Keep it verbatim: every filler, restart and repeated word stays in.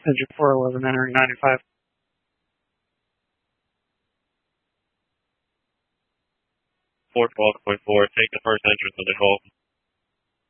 Engine four eleven entering ninety-five. four twelve point four, take the first entrance of the call.